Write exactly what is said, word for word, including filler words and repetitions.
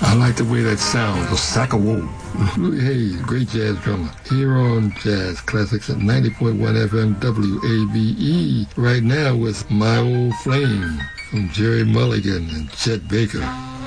I like the way that sounds. Osaka Woe. Louis Hayes, great jazz drummer. Here on Jazz Classics at ninety point one F M W A B E. Right now with My Old Flame from Jerry Mulligan and Chet Baker.